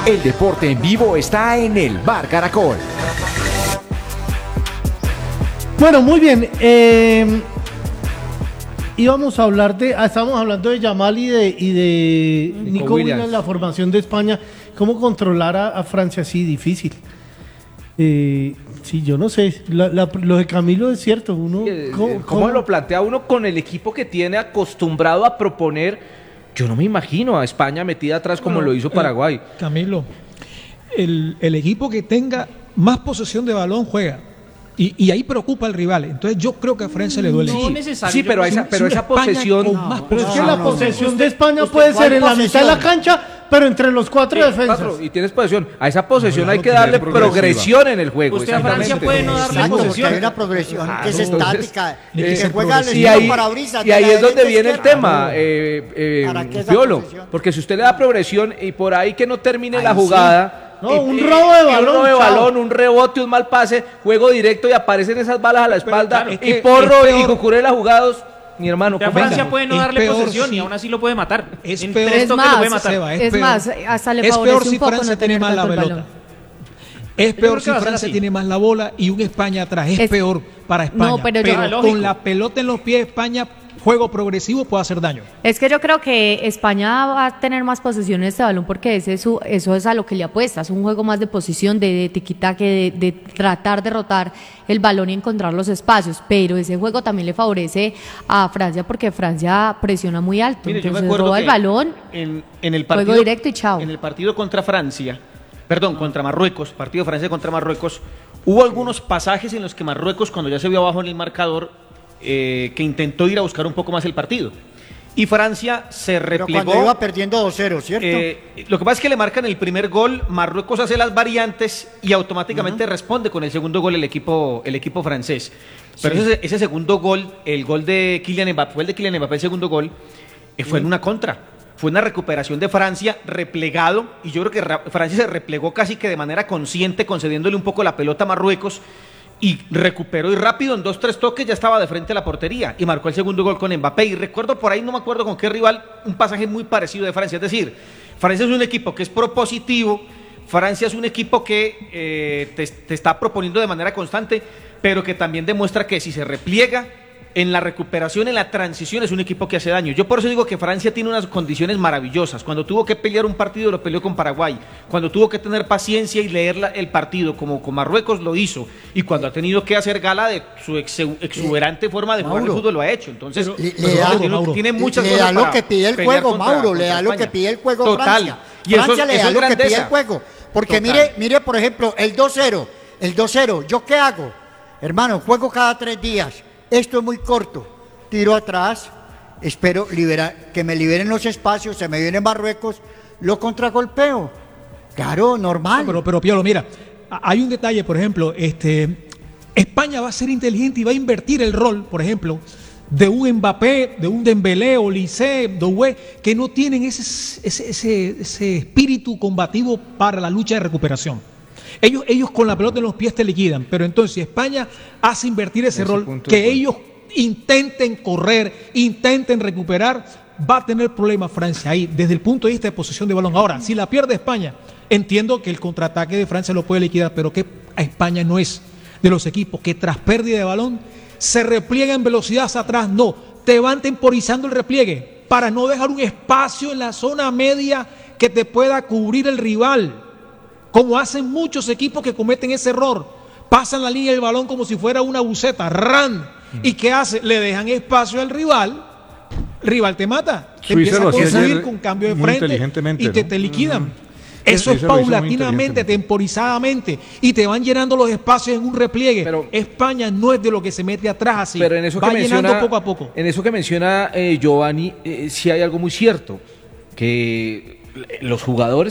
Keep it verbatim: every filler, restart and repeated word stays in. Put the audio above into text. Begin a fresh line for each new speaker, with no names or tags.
El deporte en vivo está en el Bar Caracol.
Bueno, muy bien. Eh, íbamos a hablar de, ah, estábamos hablando de Yamal y de, y de Nico, Nico Williams, Williams, la formación de España. ¿Cómo controlar a, a Francia así? Difícil. Eh, sí, yo no sé. La, la, lo de Camilo es cierto. Uno,
¿Cómo, ¿Cómo, ¿Cómo lo plantea uno con el equipo que tiene acostumbrado a proponer? Yo no me imagino a España metida atrás como bueno, lo hizo Paraguay.
Eh, Camilo, el, el equipo que tenga más posesión de balón juega. Y, y ahí preocupa al rival. Entonces yo creo que a Francia le duele.
No necesario. Sí, pero esa, pero esa posesión...
No, más pero posesión. Es que la posesión de España puede ser en la mitad de la cancha, pero entre los cuatro sí, defensas. Cuatro,
y tienes posesión. A esa posesión no, hay que darle progresión en el juego.
Usted a Francia puede no darle
Exacto,
posesión.
Hay una progresión
ah,
que es
entonces,
estática,
eh,
que juega al
y ahí,
parabrisas.
Y ahí es donde viene el tema, eh, eh, Piolo. Porque si usted le da progresión y por ahí que no termine
ahí
la jugada...
Sí. No, un robo de balón.
Un robo de balón, un rebote, un mal pase, juego directo y aparecen esas balas a la espalda.
Pero, claro,
y Porro y Cucurella jugados, mi hermano.
La Francia puede no darle
peor,
posesión
sí.
y aún así lo puede matar.
Es
en
peor,
tres
es
toques
más,
lo puede matar.
Seba, es,
es
peor.
más, hasta le
es
favorece
peor
un
si
poco
Francia
no
tiene
tener
más la
tanto el
pelota.
balón.
Es peor si
que
Francia
así.
tiene más la bola y un España atrás. Es, es peor para España.
No, pero
pero
yo,
con la pelota en los pies, España, juego progresivo puede hacer daño.
Es que yo creo que España va a tener más posesión de este balón porque ese es su, eso es a lo que le apuesta. Es un juego más de posición, de, de tiquitaque, de, de tratar de rotar el balón y encontrar los espacios. Pero ese juego también le favorece a Francia porque Francia presiona muy alto.
Mire,
Entonces
yo me acuerdo
roba el balón,
en, en el partido,
juego directo y chao.
En el partido contra Francia, perdón, contra Marruecos, partido Francia contra Marruecos, hubo algunos pasajes en los que Marruecos, cuando ya se vio abajo en el marcador, Eh, que intentó ir a buscar un poco más el partido y Francia se replegó.
Pero cuando iba perdiendo dos cero, ¿cierto?
Eh, lo que pasa es que le marcan el primer gol, Marruecos hace las variantes y automáticamente uh-huh. responde con el segundo gol el equipo, el equipo francés. Pero sí. ese, ese segundo gol, el gol de Kylian Mbappé, fue el de Kylian Mbappé, el segundo gol, eh, fue uh-huh. en una contra. Fue una recuperación de Francia replegado y yo creo que Francia se replegó casi que de manera consciente, concediéndole un poco la pelota a Marruecos. Y recuperó y rápido, en dos, tres toques ya estaba de frente a la portería y marcó el segundo gol con Mbappé. Y recuerdo por ahí, no me acuerdo con qué rival, un pasaje muy parecido de Francia. Es decir, Francia es un equipo que es propositivo, Francia es un equipo que eh, te, te está proponiendo de manera constante, pero que también demuestra que si se repliega en la recuperación, en la transición, es un equipo que hace daño. Yo por eso digo que Francia tiene unas condiciones maravillosas. Cuando tuvo que pelear un partido, lo peleó con Paraguay. Cuando tuvo que tener paciencia y leer la, el partido, como con Marruecos, lo hizo. Y cuando ha tenido que hacer gala de su ex, exuberante forma de jugar el fútbol, lo ha hecho. Entonces,
pero, le, le da,
tiene, tiene muchas
le
cosas
da lo que pide el juego,
contra,
Mauro.
contra
le da
España.
lo que pide el juego
Total.
Francia.
Y eso,
Francia le
eso
da
es
lo
grandeza.
que pide el juego. Porque Total. mire, mire, por ejemplo, el dos cero. El dos cero. ¿Yo qué hago? Hermano, juego cada tres días. Esto es muy corto. Tiro atrás, espero liberar, que me liberen los espacios, se me viene Marruecos, lo contragolpeo. Claro, normal.
No, pero, pero Piolo, mira, hay un detalle, por ejemplo, este, España va a ser inteligente y va a invertir el rol, por ejemplo, de un Mbappé, de un Dembélé, Olise, Doué, que no tienen ese, ese, ese, ese espíritu combativo para la lucha de recuperación. Ellos, ellos con la pelota en los pies te liquidan, pero entonces España hace invertir ese, ese rol, que ellos intenten correr, intenten recuperar, va a tener problemas Francia ahí, desde el punto de vista de posesión de balón. Ahora, si la pierde España, entiendo que el contraataque de Francia lo puede liquidar, pero que a España no es de los equipos que tras pérdida de balón se repliega en velocidad hacia atrás, no, te van temporizando el repliegue para no dejar un espacio en la zona media que te pueda cubrir el rival, como hacen muchos equipos que cometen ese error, pasan la línea del balón como si fuera una buceta, ran. ¿Y qué hace? Le dejan espacio al rival, el rival te mata, te empieza a conseguir con cambio de frente y te, te liquidan. Uh-huh. Eso, Eso es paulatinamente, temporizadamente, y te van llenando los espacios en un repliegue. Pero España no es de lo que se mete atrás así,
pero en eso
va
que
llenando
menciona,
poco a poco.
En eso que menciona eh, Giovanni, eh, sí hay algo muy cierto, que los jugadores